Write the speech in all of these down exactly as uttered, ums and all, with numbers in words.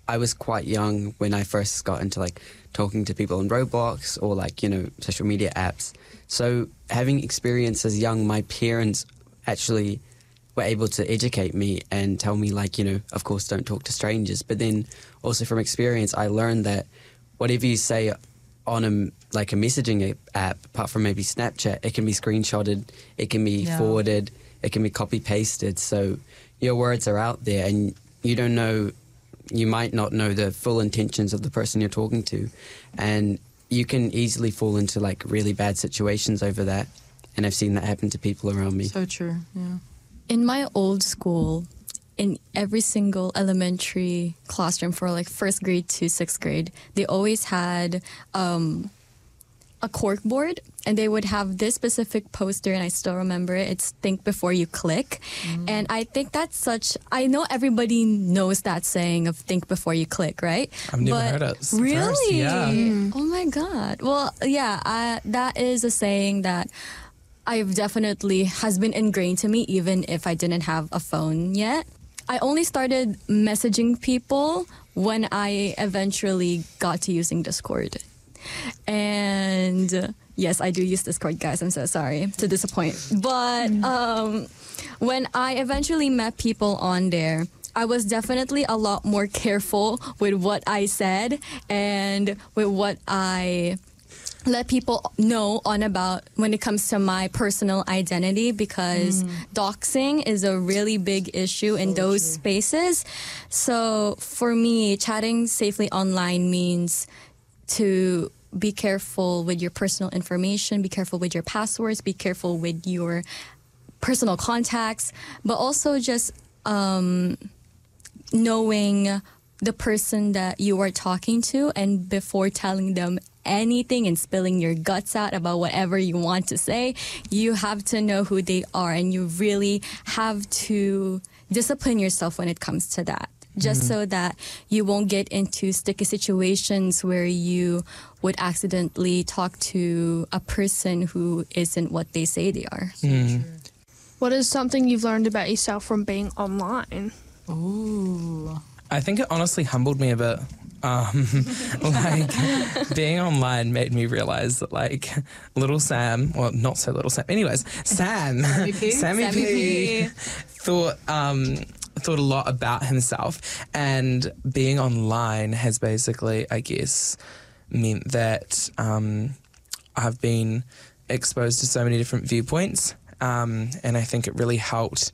I was quite young when I first got into like talking to people on Roblox or like, you know, social media apps. So having experience as young, my parents actually were able to educate me and tell me like, you know, of course, don't talk to strangers. But then also from experience, I learned that whatever you say on a, like a messaging app, apart from maybe Snapchat, it can be screenshotted, it can be Yeah. forwarded, it can be copy pasted. So your words are out there and you don't know, you might not know the full intentions of the person you're talking to. And you can easily fall into like really bad situations over that. And I've seen that happen to people around me. So true, yeah. In my old school, in every single elementary classroom for like first grade to sixth grade, they always had um, a cork board, and they would have this specific poster, and I still remember it. It's think before you click. Mm. And I think that's such, I know everybody knows that saying of think before you click, right? I've never but heard it. It's the really? first, yeah. Mm. Oh my God. Well, yeah, I, that is a saying that I've definitely has been ingrained to me, even if I didn't have a phone yet. I only started messaging people when I eventually got to using Discord. And uh, yes, I do use Discord, guys. I'm so sorry to disappoint. But um, when I eventually met people on there, I was definitely a lot more careful with what I said and with what I let people know on about when it comes to my personal identity, because mm. doxing is a really big issue in so those true. spaces. So for me, chatting safely online means to be careful with your personal information, be careful with your passwords, be careful with your personal contacts, but also just um, knowing the person that you are talking to, and before telling them anything and spilling your guts out about whatever you want to say, you have to know who they are, and you really have to discipline yourself when it comes to that, just mm-hmm. so that you won't get into sticky situations where you would accidentally talk to a person who isn't what they say they are. Mm. What is something you've learned about yourself from being online? Ooh. I think it honestly humbled me a bit. Um, like, being online made me realize that, like, little Sam, well, not so little Sam, anyways, Sam, Sammy P, Sammy Sammy P, P. thought, um, thought a lot about himself. And being online has basically, I guess, meant that um, I've been exposed to so many different viewpoints. Um, and I think it really helped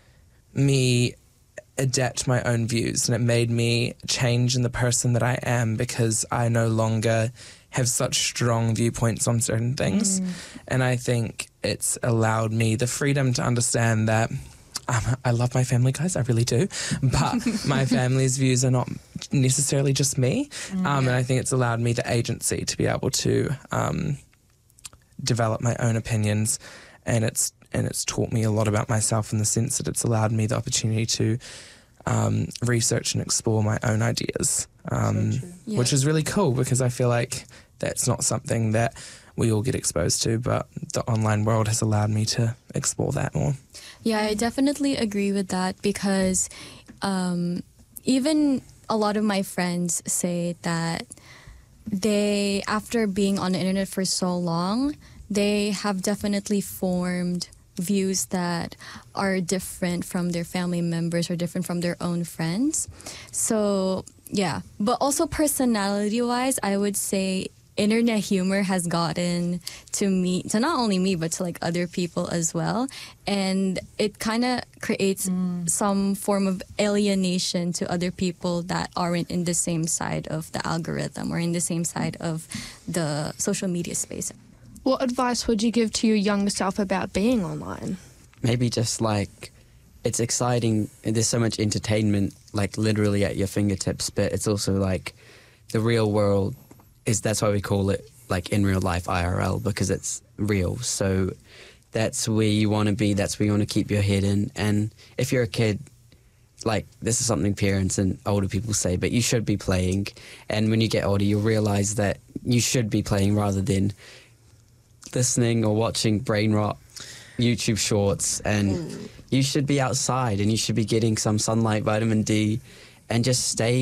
me adapt my own views, and it made me change in the person that I am, because I no longer have such strong viewpoints on certain things. Mm. And I think it's allowed me the freedom to understand that um, I love my family, guys, I really do, but my family's views are not necessarily just me. Mm. Um, and I think it's allowed me the agency to be able to um, develop my own opinions, and it's and it's taught me a lot about myself in the sense that it's allowed me the opportunity to um, research and explore my own ideas, um, so yeah. which is really cool, because I feel like that's not something that we all get exposed to, but the online world has allowed me to explore that more. Yeah, I definitely agree with that, because um, even a lot of my friends say that they, after being on the internet for so long, they have definitely formed views that are different from their family members or different from their own friends. So, yeah. But also personality-wise, I would say internet humor has gotten to me, to not only me, but to like other people as well. And it kind of creates mm. some form of alienation to other people that aren't in the same side of the algorithm or in the same side of the social media space. What advice would you give to your younger self about being online? Maybe just like, it's exciting and there's so much entertainment like literally at your fingertips, but it's also like the real world is, that's why we call it like in real life I R L, because it's real. So that's where you want to be, that's where you want to keep your head in. And if you're a kid, like, this is something parents and older people say, but you should be playing. And when you get older, you'll realize that you should be playing rather than listening or watching brain rot YouTube shorts. And mm. you should be outside and you should be getting some sunlight, vitamin D, and just stay